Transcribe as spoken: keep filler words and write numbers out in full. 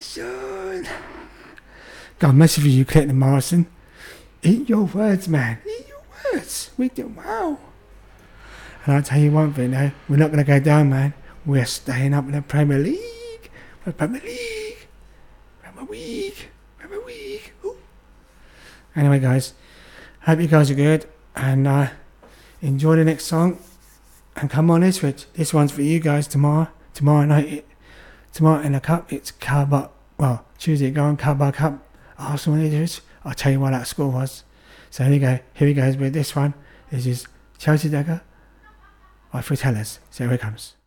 Morrison. Got a message for you, Clayton Morrison. Eat your words, man. Eat your words. We do well. And I'll tell you one thing, though. We're not going to go down, man. We're staying up in the Premier League. The Premier League. Premier League. Premier League. Ooh. Anyway, guys. Hope you guys are good. And uh, enjoy the next song. And come on, Ipswich. This one's for you guys tomorrow. Tomorrow night. It, tomorrow in the cup. It's Carabao. Well, Tuesday going Carabao Cup. Arsenal and Ipswich. I'll tell you what that score was. So here we go. Here he goes with this one. This is Chelsea Dagger by Fratellas. So here it comes.